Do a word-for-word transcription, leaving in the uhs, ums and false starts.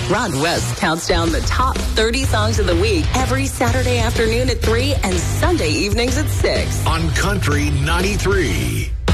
Rod West counts down the top thirty songs of the week every Saturday afternoon at three and Sunday evenings at six. On Country ninety-three.